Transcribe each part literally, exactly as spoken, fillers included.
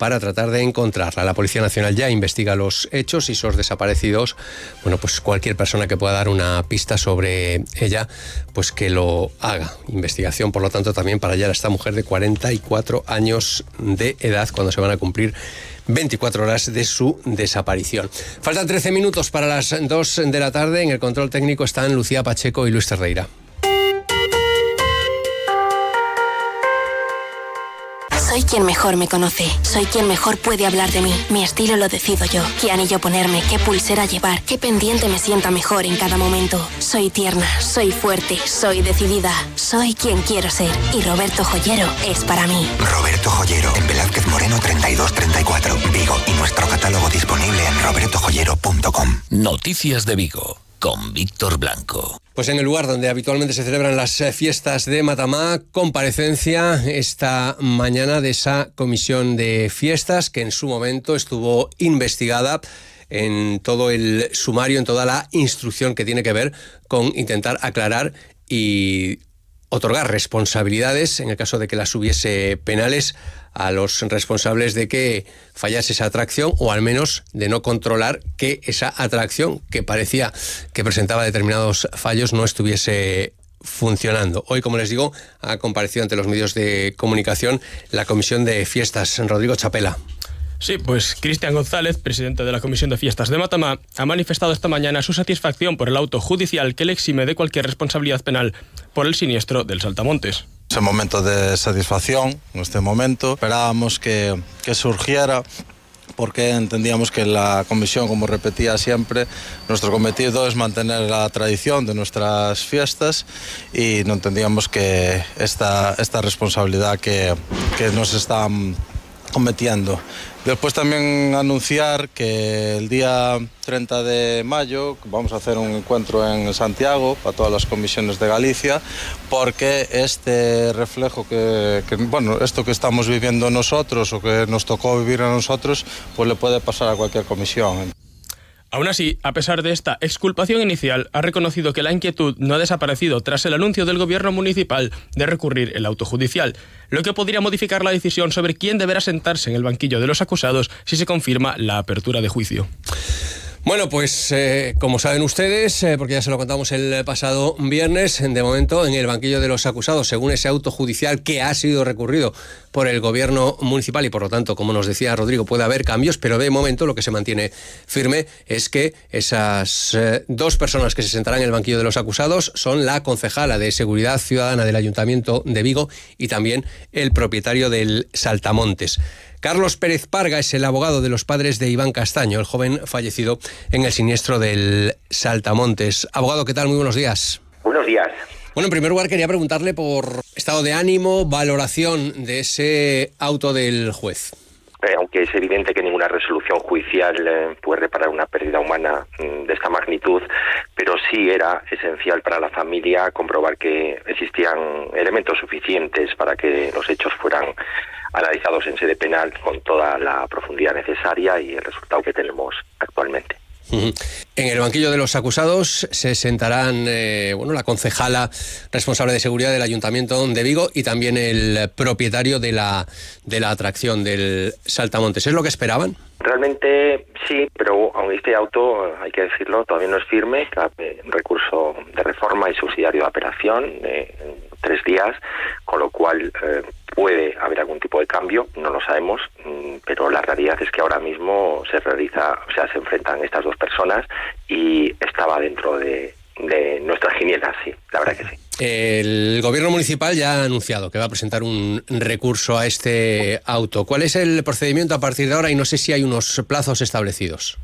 para tratar de encontrarla. La Policía Nacional ya investiga los hechos y esos desaparecidos. Bueno, pues cualquier persona que pueda dar una pista sobre ella, pues que lo haga. Investigación, por lo tanto, también para hallar a esta mujer de cuarenta y cuatro años de edad, cuando se van a cumplir veinticuatro horas de su desaparición. Faltan trece minutos para las dos de la tarde. En el control técnico están Lucía Pacheco y Luis Terreira. Soy quien mejor me conoce, soy quien mejor puede hablar de mí. Mi estilo lo decido yo, qué anillo ponerme, qué pulsera llevar, qué pendiente me sienta mejor en cada momento. Soy tierna, soy fuerte, soy decidida, soy quien quiero ser. Y Roberto Joyero es para mí. Roberto Joyero, en Velázquez Moreno treinta y dos treinta y cuatro, Vigo, y nuestro catálogo disponible en roberto joyero punto com. Noticias de Vigo, con Víctor Blanco. Pues en el lugar donde habitualmente se celebran las fiestas de Matamá, comparecencia esta mañana de esa comisión de fiestas que en su momento estuvo investigada en todo el sumario, en toda la instrucción que tiene que ver con intentar aclarar y otorgar responsabilidades, en el caso de que las hubiese penales, a los responsables de que fallase esa atracción, o al menos de no controlar que esa atracción, que parecía que presentaba determinados fallos, no estuviese funcionando. Hoy, como les digo, ha comparecido ante los medios de comunicación la Comisión de Fiestas. Rodrigo Chapela. Sí, pues Cristian González, presidente de la Comisión de Fiestas de Matamá, ha manifestado esta mañana su satisfacción por el auto judicial que le exime de cualquier responsabilidad penal por el siniestro del Saltamontes. Es un momento de satisfacción, en este momento. Esperábamos que, que surgiera, porque entendíamos que la comisión, como repetía siempre, nuestro cometido es mantener la tradición de nuestras fiestas, y no entendíamos que esta, esta responsabilidad que, que nos están cometiendo. Después también anunciar que el día treinta de mayo vamos a hacer un encuentro en Santiago para todas las comisiones de Galicia, porque este reflejo que, que, bueno, esto que estamos viviendo nosotros o que nos tocó vivir a nosotros, pues le puede pasar a cualquier comisión. Aún así, a pesar de esta exculpación inicial, ha reconocido que la inquietud no ha desaparecido tras el anuncio del gobierno municipal de recurrir el auto judicial, lo que podría modificar la decisión sobre quién deberá sentarse en el banquillo de los acusados si se confirma la apertura de juicio. Bueno, pues eh, como saben ustedes, eh, porque ya se lo contamos el pasado viernes, de momento en el banquillo de los acusados, según ese auto judicial que ha sido recurrido por el gobierno municipal, y por lo tanto, como nos decía Rodrigo, puede haber cambios, pero de momento lo que se mantiene firme es que esas eh, dos personas que se sentarán en el banquillo de los acusados son la concejala de Seguridad Ciudadana del Ayuntamiento de Vigo y también el propietario del Saltamontes. Carlos Pérez Parga es el abogado de los padres de Iván Castaño, el joven fallecido en el siniestro del Saltamontes. Abogado, ¿qué tal? Muy buenos días. Buenos días. Bueno, en primer lugar quería preguntarle por estado de ánimo, valoración de ese auto del juez. Eh, aunque es evidente que ninguna resolución judicial eh, puede reparar una pérdida humana mm, de esta magnitud, pero sí era esencial para la familia comprobar que existían elementos suficientes para que los hechos fueran analizados en sede penal con toda la profundidad necesaria, y el resultado que tenemos actualmente. En el banquillo de los acusados se sentarán eh, bueno, la concejala responsable de seguridad del Ayuntamiento de Vigo y también el propietario de la, de la atracción del Saltamontes. ¿Es lo que esperaban? Realmente sí, pero aunque este auto, hay que decirlo, todavía no es firme. Cabe recurso de reforma y subsidiario de apelación eh, en tres días, con lo cual eh, puede haber algún tipo de cambio, no lo sabemos, pero la realidad es que ahora mismo se realiza, o sea, se enfrentan estas dos personas y estaba dentro de, de nuestras quinielas, sí, la verdad que sí. El gobierno municipal ya ha anunciado que va a presentar un recurso a este auto. ¿Cuál es el procedimiento a partir de ahora? Y no sé si hay unos plazos establecidos.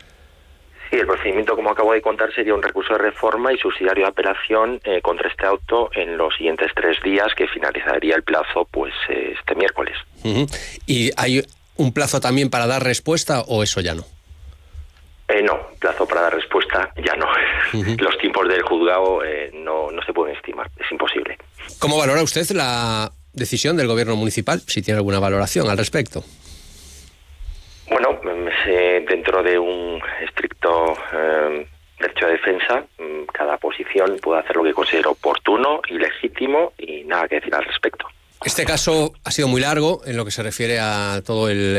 Sí, el procedimiento, como acabo de contar, sería un recurso de reforma y subsidiario de apelación eh, contra este auto en los siguientes tres días, que finalizaría el plazo pues eh, este miércoles. Uh-huh. ¿Y hay un plazo también para dar respuesta o eso ya no? Eh, no, plazo para dar respuesta ya no. Uh-huh. Los tiempos del juzgado eh, no, no se pueden estimar, es imposible. ¿Cómo valora usted la decisión del gobierno municipal? Si tiene alguna valoración al respecto. Bueno, dentro de un estricto eh, derecho de defensa, cada posición puede hacer lo que considere oportuno y legítimo, y nada que decir al respecto. Este caso ha sido muy largo en lo que se refiere a todo el